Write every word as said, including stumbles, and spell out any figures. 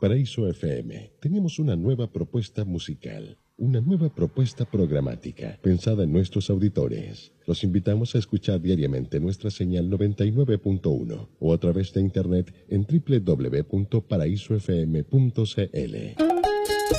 Paraíso F M tenemos una nueva propuesta musical, una nueva propuesta programática pensada en nuestros auditores. Los invitamos a escuchar diariamente nuestra señal noventa y nueve punto uno o a través de internet en doble u doble u doble u punto paraíso f m punto c l.